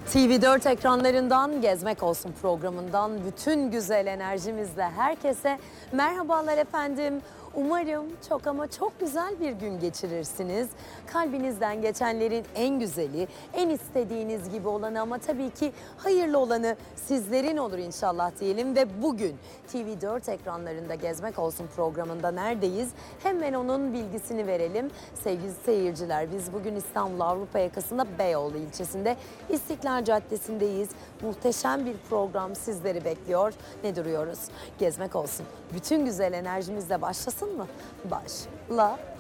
TV4 ekranlarından Gezmek Olsun programından bütün güzel enerjimizle herkese merhabalar efendim. Umarım çok ama çok güzel bir gün geçirirsiniz. Kalbinizden geçenlerin en güzeli, en istediğiniz gibi olanı ama tabii ki hayırlı olanı sizlerin olur inşallah diyelim. Ve bugün TV4 ekranlarında Gezmek Olsun programında neredeyiz? Hemen onun bilgisini verelim. Sevgili seyirciler, biz bugün İstanbul Avrupa yakasında Beyoğlu ilçesinde İstiklal Caddesi'ndeyiz. Muhteşem bir program sizleri bekliyor. Ne duruyoruz? Gezmek Olsun. Bütün güzel enerjimizle başlasın mı? Başla.